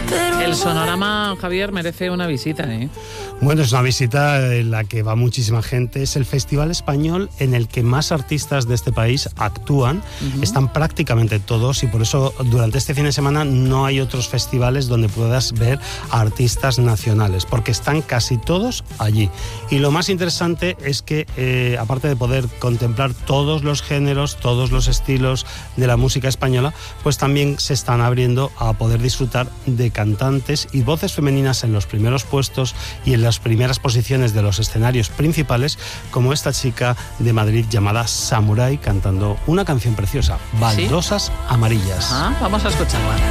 El Sonorama, Javier, merece una visita, ¿eh? Bueno, es una visita en la que va muchísima gente. Es el festival español en el que más artistas de este país actúan. Están prácticamente todos, y por eso durante este fin de semana no hay otros festivales donde puedas ver a artistas nacionales, porque están casi todos allí. Y lo más interesante es que, aparte de poder contemplar todos los géneros, todos los estilos de la música española, pues también se están abriendo a poder disfrutar de cantantes y voces femeninas en los primeros puestos y en las primeras posiciones de los escenarios principales, como esta chica de Madrid llamada Samurai, cantando una canción preciosa, Baldosas Amarillas. Vamos a escucharla.